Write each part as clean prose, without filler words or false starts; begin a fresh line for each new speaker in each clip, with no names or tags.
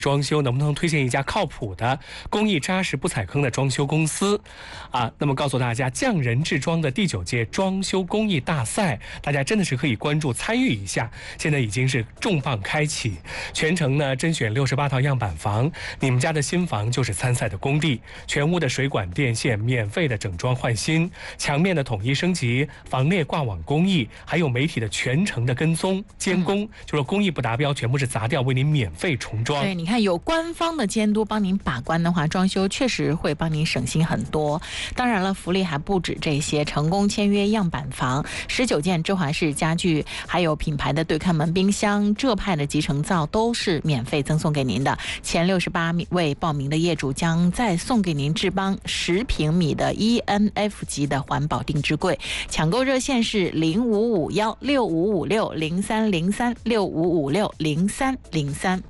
装修能不能推荐一家靠谱的、工艺扎实、不踩坑的装修公司啊？那么告诉大家，匠人制装的第9届装修工艺大赛，大家真的是可以关注参与一下。现在已经是重磅开启，全程呢甄选68套样板房，你们家的新房就是参赛的工地，全屋的水管电线免费的整装换新，墙面的统一升级，防裂挂网工艺，还有媒体的全程的跟踪监工，就说工艺不达标，全部是砸掉，为您免费重装。
对，你看有官方的监督帮您把关的话，装修确实会帮您省心很多。当然了，福利还不止这些，成功签约样板房，19件芝华士家具，还有品牌的对看门冰箱、浙派的集成灶都是免费赠送给您的。前68位报名的业主将再送给您智邦10平米的 ENF 级的环保定制柜。抢购热线是05516556030365560303。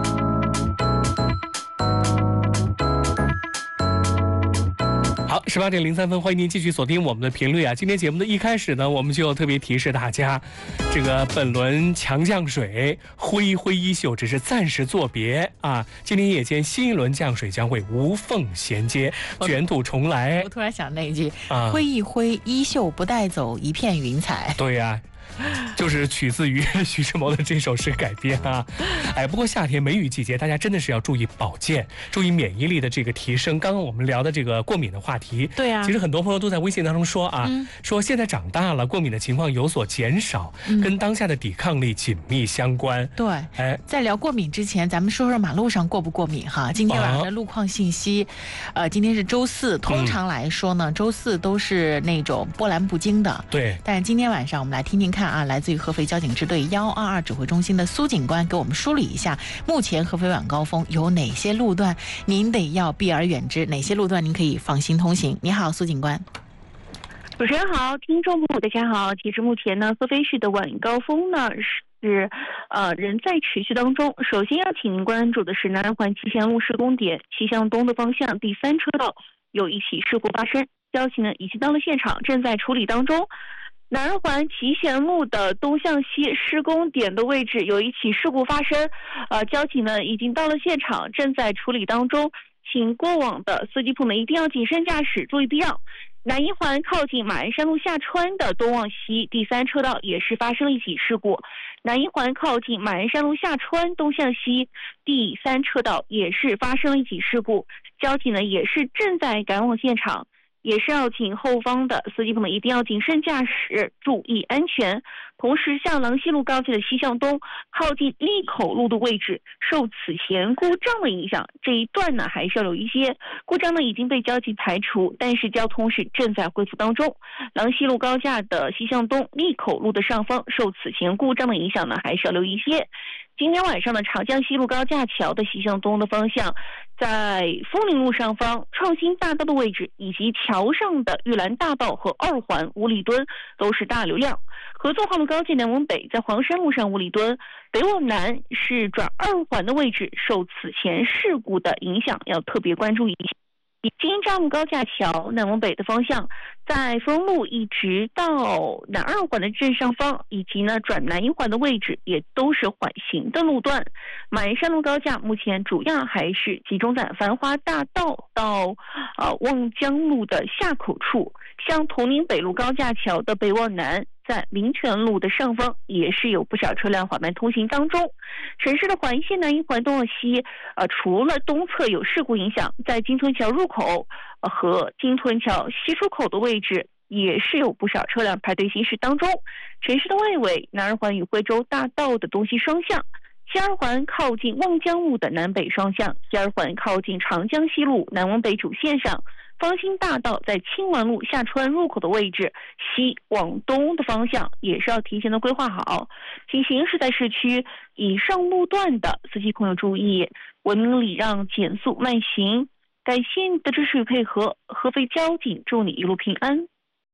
好，18点03分，欢迎您继续锁定我们的频率啊！今天节目的一开始呢，我们就特别提示大家，这个本轮强降水灰灰衣袖只是暂时作别啊！今年夜间新一轮降水将会无缝衔接，卷土重来。
我突然想那一句挥一挥衣袖不带走一片云彩。
对呀。就是取自于徐志摩的这首诗改编啊，哎，不过夏天梅雨季节，大家真的是要注意保健，注意免疫力的这个提升。刚刚我们聊的这个过敏的话题，
对啊，
其实很多朋友都在微信当中说啊，说现在长大了，过敏的情况有所减少，跟当下的抵抗力紧密相关。
对，哎，在聊过敏之前，咱们说说马路上过不过敏哈？今天晚上的路况信息，今天是周4，通常来说呢，周4都是那种波澜不惊的，
对。
但是今天晚上我们来听听看啊，来自于合肥交警支队122指挥中心的苏警官给我们梳理一下，目前合肥晚高峰有哪些路段您得要避而远之，哪些路段您可以放心通行。你好，苏警官。
主持人好，听众朋友大家好。截至目前呢，合肥市的晚高峰呢是仍在持续当中。首先要请您关注的是南二环齐贤路施工点西向东的方向第3车道有一起事故发生，交警呢已经到了现场，正在处理当中。南二环齐贤路的东向西施工点的位置有一起事故发生，交警呢已经到了现场，正在处理当中，请过往的司机朋友们一定要谨慎驾驶，注意避让。南一环靠近马鞍山路下穿的东往西第3车道也是发生了一起事故，南一环靠近马鞍山路下穿东向西第3车道也是发生了一起事故，交警呢也是正在赶往现场，也是要请后方的司机朋友们一定要谨慎驾驶，注意安全。同时，像郎西路高架的西向东靠近利口路的位置，受此前故障的影响，这一段呢还是要有一些故障呢已经被交警排除，但是交通是正在恢复当中。郎西路高架的西向东利口路的上方受此前故障的影响呢，还是要留意一些。今天晚上的长江西路高架桥的西向东的方向，在枫林路上方创新大道的位置，以及桥上的玉兰大道和2环五里墩都是大流量。合作号路高架南往北，在黄山路上五里墩北往南是转2环的位置，受此前事故的影响，要特别关注一下。京张路高架桥南往北的方向，在丰路一直到南2环的正上方，以及呢转南1环的位置，也都是缓行的路段。马鞍山路高架目前主要还是集中在繁华大道到望江路的下口处，像铜陵北路高架桥的北往南，在民权路的上方也是有不少车辆缓慢通行当中。城市的环线南1环东往西，除了东侧有事故影响，在金屯桥入口和金屯桥西出口的位置也是有不少车辆排队行驶当中。城市的外围，南2环与惠州大道的东西双向，西2环靠近望江路的南北双向，西2环靠近长江西路南往北主线上，方兴大道在青完路下穿入口的位置，西往东的方向也是要提前的规划好。请行驶在市区以上路段的司机朋友注意，文明礼让，减速慢行。感谢你的支持与配合，合肥交警祝你一路平安。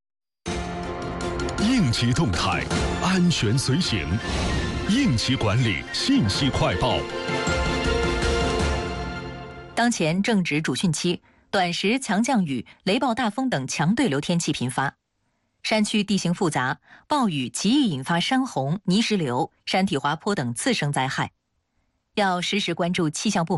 应急动态，安全随行，应急管理信息快报。
当前正值主汛期，短时强降雨、雷暴大风等强对流天气频发，山区地形复杂，暴雨极易引发山洪、泥石流、山体滑坡等次生灾害。 要实时关注气象部门